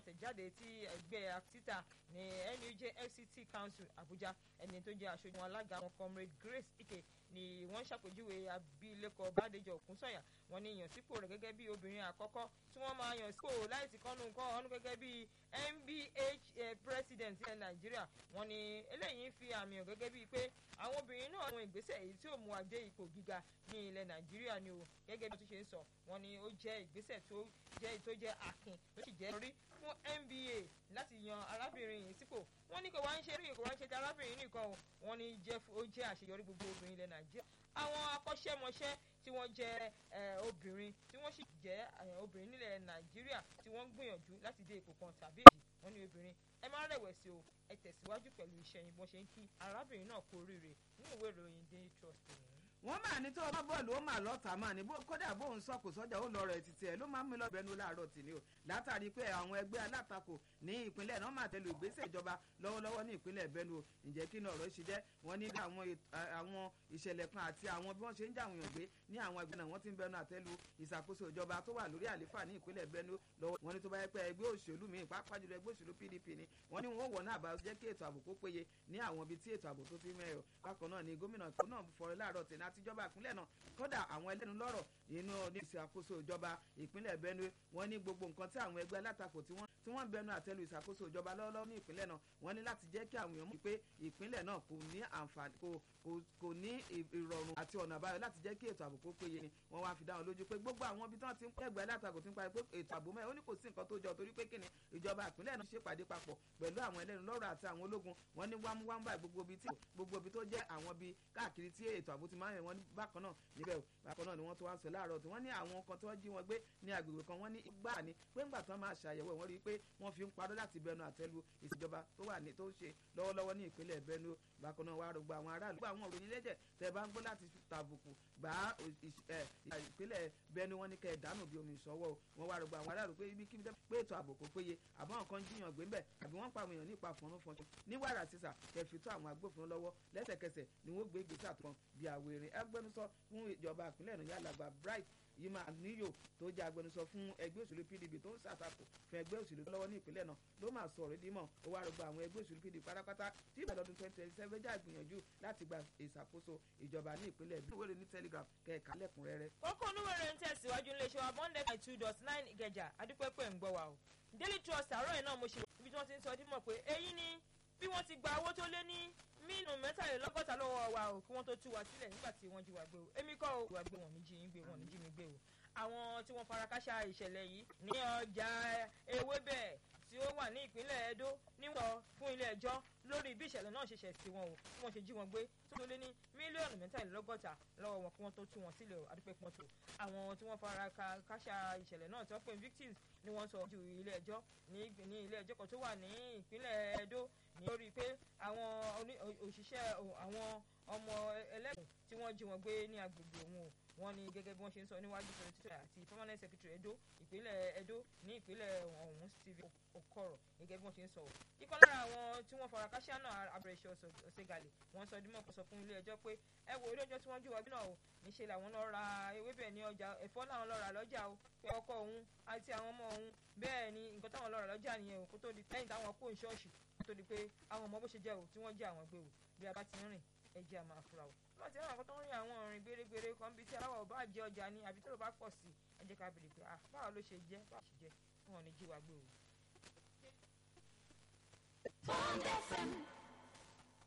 àtẹ̀jáde tí ẹgbẹ́ ACTITA ní NUJ FCT Council Abuja ẹni tó jẹ́ aṣojú wọn alága wọn Comrade Grace Ike ni wọ́n ṣàpèjúwe abilékọ Bádéjọ Òkúnsọ̀yà wọ́n ní ìyànsípò rẹ̀ gẹ́gẹ́ bí obìnrin àkọ́kọ́ tí wọ́n máa yàn sípò láìsí kọ́nu nǹkan ọ̀hún gẹ́gẹ́ bí MBH president ilẹ̀ Nàìjíríà wọ́n ní eléyìí fi àmì hàn gẹ́gẹ́ bíi pé àwọn obìnrin náà àwọn ìgbésẹ̀ èyí tí ó mú adé ipò gíga ní ilẹ̀ Nàìjíríà ni o gẹ́gẹ́ bí wọ́n ti ṣe ń sọ wọ́n ní ó jẹ́ ìgbésẹ̀ tó jẹ́ akin tó sì jẹ́ orí fún NBA láti yan arábìnrin yìí sípò wọ́n ní kò wá ń ṣe ti arábìnrin nìkan o wọ́n ní ó jẹ́ àṣeyọrí gbogbo obìnrin ilẹ̀ Nàìjíríà àwọn akọ́ṣẹ́mọṣẹ́ tí wọ́n jẹ́ obìnrin tí wọ́n sì jẹ́ obìnrin nílẹ̀ Nàìjíríà tí wọ́n ń gbìyànjú láti dé ipò kan tàbí èyí wọ́n ní obìnrin ẹ má rẹ̀wẹ̀sì o ẹ tẹ̀síwájú pẹ̀lú iṣẹ́ yín bọ́n ṣe ń kí arábìnrin náà kú oríire nínú ìwé ìròyìn Daily Trust wọ́n máa ní tó ọba bọ́ọ̀lù ó máa lọ́ta máa ní kódà bóun sọ̀kò sọ́jà ó lọ rẹ̀ títí ẹ̀ ló máa ń mú lọ́bẹ̀ẹ́nu láàárọ̀ tì ní o látàrí pé àwọn ẹgbẹ́ alátakò ní ìpínlẹ̀ náà máa tẹ̀lé ìgbésẹ̀ ìjọba lọ́wọ́lọ́wọ́ ní ìpínlẹ̀ Benue ǹjẹ́ kí ni ọ̀rọ̀ ṣe jẹ́ wọ́n ní àwọn ìṣẹ̀lẹ̀ kan àti àwọn bí wọ́n ṣe ń jà wọ̀nyàn gbé ní àwọn ẹgbẹ́ náà wọ́n ti ń bẹnu àtẹ́lu ìṣàkóso ìjọba tó wà lórí àléfà ní ìpínlẹ̀ Benue lọ́wọ́ wọ́n ní tó bá yẹ pé ẹgbẹ́ òṣèlú míì pàápàá jùlọ ẹgbẹ́ òṣèlú PDP ni wọ́n ní wọ́n wọ̀ náà bá jẹ́ kí ètò ààbò kó péye ní àwọn ibi tí ètò ààbò tó ti mẹ́rọ bákan náà ni gómìnà tó náà fọ̀rọ̀ láàárọ̀ tẹ̀ ní àtijọba ìpínlẹ̀ náà kódà àwọn ẹlẹ́nu lọ́rọ̀ nínú ìṣàkóso ìjọba ìpínlẹ̀ Benue wọ́n ní gbogbo nǹkan tí àwọn ẹgbẹ́ alátakò tí wọ́n ń bẹnu àtẹ́lu ìṣàkóso ìjọba lọ́wọ́lọ́wọ́ ní ìpínlẹ̀ náà wọ́n ní láti jẹ́ kí àwọn èèyàn mọ̀ pé ìpínlẹ̀ náà kò ní àǹfààní kò ní ìrọ̀rùn àti ọ̀nà àbáyọ láti jẹ́ kí ètò ààbò kó péye ni wọ́n wá fi dá wọn lójú pé gbogbo àwọn ibi tí wọ́n ti ń pẹ́ ẹgbẹ́ alátakò ti ń parí pé ètò ààbò mẹ́rin ó ní kò sí nǹkan tó jọ torí pé kíni ìjọba ìpínlẹ̀ náà ṣe pàdé papọ̀ pẹ̀lú àwọn ẹlẹ́nu lọ́rọ̀ àti àwọn ológun wọ́n ní wámúwámú báyìí gbogbo ibi tó jẹ́ àwọn ibi káàkiri tí ètò ààbò ti máa ń rìn wọ́n bákan náà níbẹ̀ bákan náà ni wọ́n tó wá sọ láàárọ̀ tí wọ́n ní àwọn kan tí wọ́n jí wọn gbé ní agbègbè kan wọ́n ní gbà ní pé ńgbà tí wọ́n máa ṣàyẹ̀wò wọ́n rí i pé wọ́n fi ń parọ́ láti bẹnu àtẹ́lu ìṣèjọba tó wà ní tó ṣe lọ́wọ́lọ́wọ́ ní ìpínlẹ̀ Benue bákan náà wá rògbò àwọn aráàlú gbọ́ àwọn òròyìn lẹ́jẹ̀ tẹ́ bá ń gbọ́ láti tàbùkù gbà ìpínlẹ̀ Benue wọ́n ní kẹ́ ẹ̀ dànù bí omi ìṣọwọ́ wọ́n wá rògbò àwọn aráàlú pé ibi kíbi pé ètò ààbò kò péye àbọ̀ nǹkan jíyàn gbé ńbẹ̀ àbí wọ́n pa àwọn èèyàn nípa fọnúfọnṣu ní wàrà sísà kẹfì tó àwọn agbófinró lọ́wọ́ lẹ́sẹ̀kẹsẹ̀ ni wọ́n gbé ìgbésẹ̀ àtúnṣe bíi àwèrè agbẹnusọ fún ìjọba ìpínlẹ̀ náà yálàgbà Bright Yima Níyò tó jẹ́ agbẹnusọ fún ẹgbẹ́ òṣèlú PDP tó ń ṣàtakò fún ẹgbẹ́ òṣèlú lọ́wọ́ ní ìpínlẹ̀ náà ló máa sọ ọ̀rọ̀ dímọ̀ ó wá rògbò àwọn ẹgbẹ́ òṣèlú PDP pátápátá tí ìbẹ̀rẹ̀ ọdún 2027 jà gbìyànjú láti gba ìṣàkóso ìjọba ní ìpínlẹ̀ bí wọ́n lè ní Telegraph kẹ̀ka lẹ́kùnrẹ́rẹ́. kókó onúwèrè ń tẹ̀síwájú iléeṣẹ́ wa Monday 2.9 Ìkẹjà adúpẹ́pẹ́ ń gbọ́ wa o Daily Trust àárọ̀ yìí náà mo ṣe ibi tí wọ́n ti ń sọ dímọ̀ pé èyí ni bí wọ́n ti gba owó tó lé ní mílíọ̀nù 63 lọ́wọ́ wa o kí wọ́n tó tú wa sílẹ̀ nígbà tí wọ́n jí wa gbé o èmi kọ́ o wà gbé wọn ní jí yín gbé wọn ní jí mi gbé o àwọn tí wọ́n fara káṣá ìṣẹ̀lẹ̀ yìí ní ọjà ewébẹ̀ tí ó wà ní ìpínlẹ̀ Edo níwọ̀n fún ilé ẹjọ́ lórí bí ìṣẹ̀lẹ̀ náà ṣe ṣẹ̀ sí wọn o bí wọ́n ṣe jí wọn gbé tó lé ní mílíọ̀nù 63 lọ́wọ́ wọn kí wọ́n tó tú wọn sílẹ̀ o adúpẹ́ pọ́n tó àwọn tí wọ́n fara káṣá ìṣẹ̀lẹ̀ náà tí wọ́n pè victims ni wọ́n sọ ju ilé ẹjọ́ ní ilé ẹjọ́ kan tó wà ní ìpínlẹ̀ Edo ní lórí pé àwọn òṣìṣẹ́ àwọn ọmọ ẹlẹ́gùn tí wọ́n jí wọn gbé ní agbègbè òun o wọ́n ní gẹ́gẹ́ bí wọ́n ṣe ń sọ níwájú sọ̀rọ̀ àti permanent secretary ìpínlẹ̀ Edo ní ìpínlẹ̀ ọ̀hún Stephen Okoro gẹ́gẹ́ bí wọ́n ṣe ń sọ o ikọ̀ lára àwọn tí wọ́n fara káṣíà náà Abẹ́rẹ́ṣẹ́ Ọ̀ṣẹ́gàlè wọ́n sọ dímọ̀ kan sọ fún ilé ẹjọ́ pé ẹ wo ilé ẹjọ́ tí wọ́n jí wa bí náà o níṣẹ́ làwọn lọ ra ewébẹ̀ ní ọjà ẹ̀fọ́ làwọn lọ rà lọ́jà o pé ọkọ òun àti àwọn ọmọ òun bẹ́ẹ̀ ni nǹkan táwọn lọ rà lọ́jà nìyẹn o kó tó di lẹ́yìn táwọn kó ṣọ́ọ̀ṣì kó tó di pé àwọn ọmọ bó ṣe jẹ́ o tí wọ́n jí àwọn gbé o bí a bá ti ń rìn ẹ jẹ́ àmà àfúrà o wọ́n ti rán àwọn tó ń rìn àwọn ọ̀rìn gbérégbéré kan bíi tí aláwọ̀ bá jẹ́ ọjà ni àbí tó bá pọ̀ sí ẹ jẹ́ ká bèrè pé báwo ló ṣe jẹ́ báwo ṣe jẹ́ wọn ò ní jí wa gbé o.